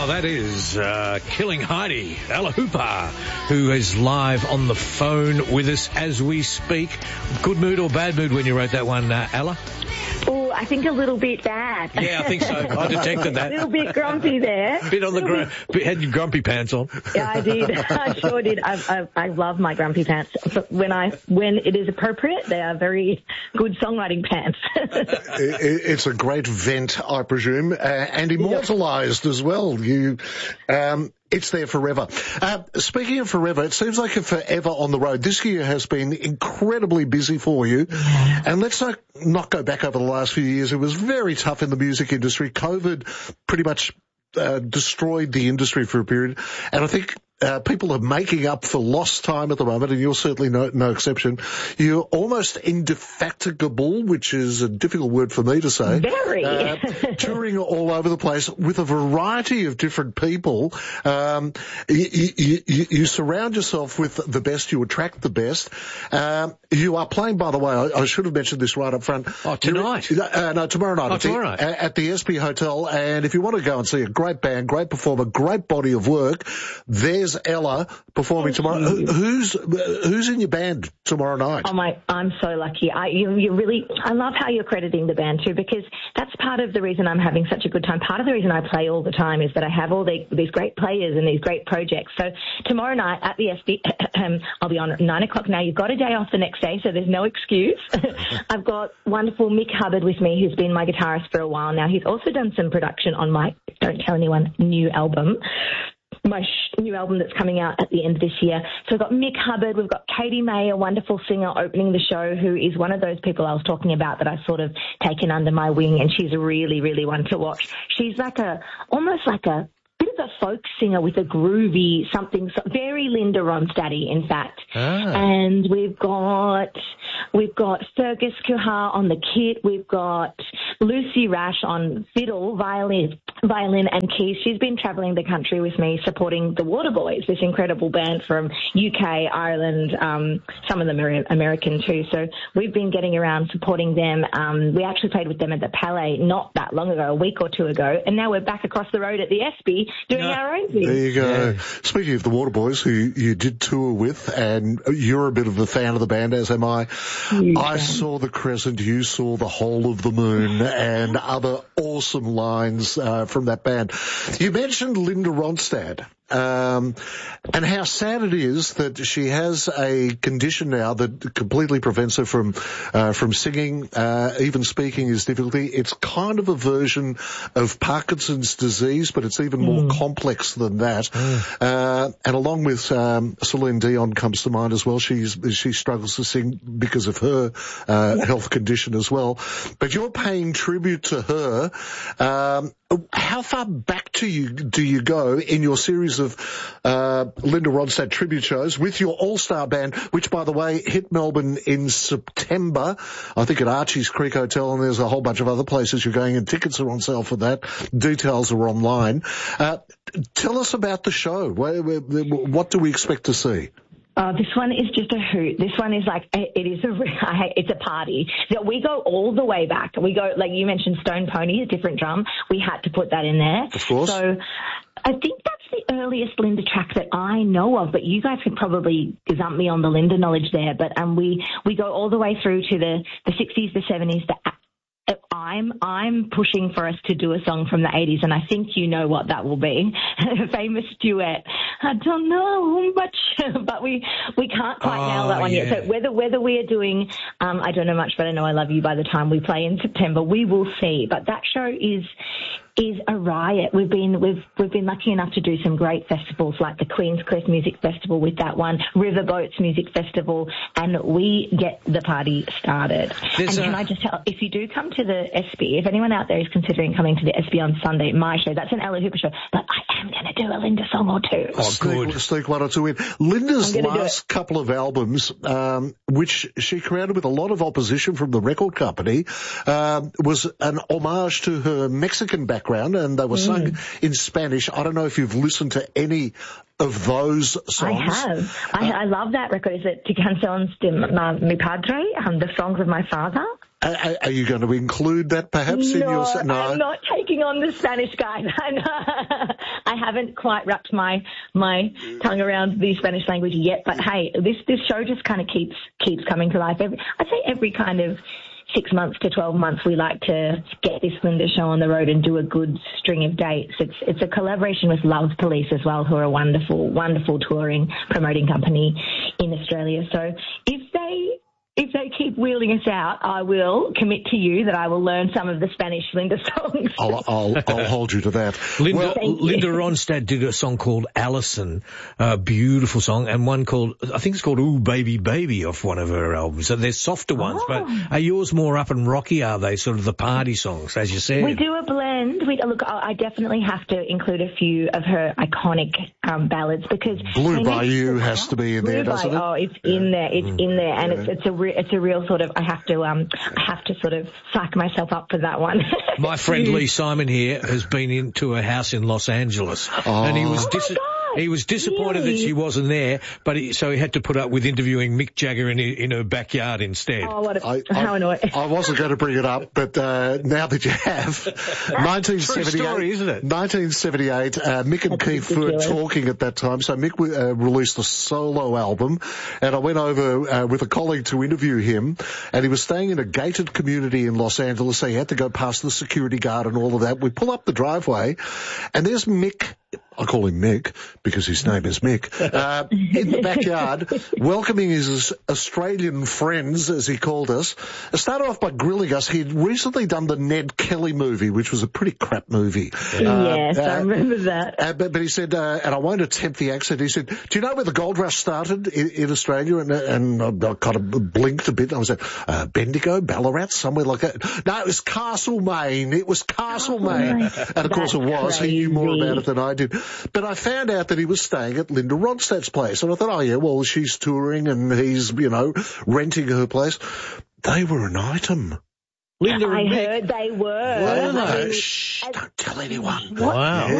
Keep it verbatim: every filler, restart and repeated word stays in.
Now that is uh, Killing Heidi, Ella Hooper, who is live on the phone with us as we speak. Good mood or bad mood when you wrote that one, uh, Ella? Oh, I think a little bit bad. Yeah, I think so. I detected that. A little bit grumpy there. Bit on the gr- bit, had your grumpy pants on. Yeah, I did. I sure did. I, I, I love my grumpy pants. But when I when it is appropriate, they are very good songwriting pants. it, it's a great vent, I presume, uh, and immortalised as well. You. Um, It's there forever. Uh, speaking of forever, it seems like a forever on the road. This year has been incredibly busy for you. And let's not, not go back over the last few years. It was very tough in the music industry. COVID pretty much uh, destroyed the industry for a period. And I think uh, people are making up for lost time at the moment, and you're certainly no, no exception. You're almost indefatigable, which is a difficult word for me to say. Very. Uh, touring all over the place with a variety of different people. Um, you, you, you, you surround yourself with the best. You attract the best. Um, you are playing, by the way, I, I should have mentioned this right up front. Oh, tonight? Uh, no, tomorrow night. Oh, at tomorrow the, night. At the S P Hotel. And if you want to go and see a great band, great performer, great body of work, there's Ella performing tomorrow. Who, who's who's in your band tomorrow night? Oh my, I'm so lucky. I you, you really, I love how you're crediting the band too, because that's part of the reason I'm having such a good time. Part of the reason I play all the time is that I have all the, these great players and these great projects. So tomorrow night at the S B, I'll be on at nine o'clock. Now you've got a day off the next day, so there's no excuse. I've got wonderful Mick Hubbard with me, who's been my guitarist for a while now. He's also done some production on my Don't Tell Anyone new album. My sh- new album that's coming out at the end of this year. So we've got Mick Hubbard, we've got Katie May, a wonderful singer opening the show, who is one of those people I was talking about that I've sort of taken under my wing, and she's really, really one to watch. She's like a, almost like a bit of a folk singer with a groovy something, so very Linda Ronstadt-y, in fact. Ah. And we've got, we've got Fergus Kuhar on the kit, we've got Lucy Rash on fiddle, violin, violin and keys. She's been travelling the country with me supporting the Waterboys, this incredible band from U K, Ireland, um, some of them are American too. So we've been getting around supporting them. Um, we actually played with them at the Palais not that long ago, a week or two ago, and now we're back across the road at the S B doing no. our own thing. There you go. Yeah. Speaking of the Waterboys, who you did tour with, and you're a bit of a fan of the band, as am I. Huge I fan. saw The Crescent, you saw The Whole of the Moon, and other awesome lines uh, from that band. You mentioned Linda Ronstadt. Um, and how sad it is that she has a condition now that completely prevents her from, uh, from singing, uh, even speaking is difficulty. It's kind of a version of Parkinson's disease, but it's even more mm. complex than that. Mm. Uh, and along with, um, Celine Dion comes to mind as well. She's, she struggles to sing because of her, uh, health condition as well. But you're paying tribute to her. Um, how far back to you do you go in your series of uh Linda Ronstadt tribute shows with your all-star band, which, by the way, hit Melbourne in September, I think at Archie's Creek Hotel, and there's a whole bunch of other places you're going, and tickets are on sale for that. Details are online. Uh, tell us about the show. What do we expect to see? Oh, this one is just a hoot. This one is like, it is a, it's a party. So we go all the way back. We go, like you mentioned, Stone Pony, a different drum. We had to put that in there. Of course. So I think that's the earliest Linda track that I know of, but you guys could probably gazump me on the Linda knowledge there. But um, we, we go all the way through to the, the sixties, the seventies, the I'm I'm pushing for us to do a song from the eighties, and I think you know what that will be. A famous duet. I don't know much, but we we can't quite oh, nail that one yeah. yet. So whether whether we are doing, um, I don't know much, but I know I love you by the time we play in September, we will see. But that show is is a riot. We've been we've we've been lucky enough to do some great festivals like the Queen's Quest Music Festival with that one, Riverboats Music Festival, and we get the party started. There's and can a... I just tell, if you do come to the S B, if anyone out there is considering coming to the S B on Sunday, my show, that's an Ella Hooper show, but I am going to do a Linda song or two. Oh, good. Sneak, sneak one or two in. Linda's last couple of albums, um, which she created with a lot of opposition from the record company, um, was an homage to her Mexican background, and they were mm. sung in Spanish. I don't know if you've listened to any of those songs. I have. I, uh, I love that record. Is it Canciones de Mi Padre, um, the songs of my father? Are, are you going to include that perhaps no, in your... No, I'm not taking on the Spanish guy. I haven't quite wrapped my my tongue around the Spanish language yet, but hey, this this show just kind of keeps keeps coming to life. Every, I'd say every kind of six months to twelve months, we like to get this Linda show on the road and do a good string of dates. It's it's a collaboration with Love Police as well, who are a wonderful, wonderful touring, promoting company in Australia. So if they if they keep wheeling us out, I will commit to you that I will learn some of the Spanish Linda songs. I'll, I'll, I'll hold you to that. Linda, Well, Linda Ronstadt did a song called Allison, a beautiful song, and one called, I think it's called Ooh Baby Baby off one of her albums. So they're softer ones, Oh. but are yours more up and rocky, are they? Sort of the party songs, as you said? We do a blend. We, look, I I definitely have to include a few of her iconic um, ballads because Blue they Bayou make- has to be in there, Blue doesn't Bayou, it? Oh, it's in there. It's in there, and Yeah. it's it's a re- it's a real sort of. I have to um I have to sort of psych myself up for that one. My friend Lee Simon here has been into a house in Los Angeles, and he was Oh my dis- God, he was disappointed really? that she wasn't there, but he, so he had to put up with interviewing Mick Jagger in, in her backyard instead. Oh, what a, I, how I, annoying! I wasn't going to bring it up, but uh, now that you have, nineteen seventy-eight, story, isn't it? nineteen seventy-eight, uh, Mick and That's Keith were ridiculous. talking at that time. So Mick uh, released a solo album, and I went over uh, with a colleague to interview him, and he was staying in a gated community in Los Angeles, so he had to go past the security guard and all of that. We pull up the driveway, and there's Mick. I call him Mick because his name is Mick, uh, in the backyard, welcoming his Australian friends, as he called us. It started off by grilling us. He'd recently done the Ned Kelly movie, which was a pretty crap movie. Yes, Uh, I uh, remember that. uh, but, but he said, uh, and I won't attempt the accent, he said, do you know where the gold rush started in, in Australia? And, and I kind of blinked a bit. I was like, uh, Bendigo, Ballarat, somewhere like that. No, it was Castlemaine. It was Castlemaine. Castlemaine. And of course it That's was. He knew more crazy. about it than I did. But I found out that he was staying at Linda Ronstadt's place. And I thought, oh yeah, well, she's touring and he's, you know, renting her place. They were an item. Linda I and Mick. heard they were. Were I they? mean, Shh, don't tell anyone. Wow.